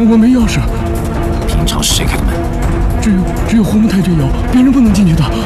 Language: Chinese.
我没钥匙。 平常是谁开的门？ 只有黄木太监有，别人不能进去的。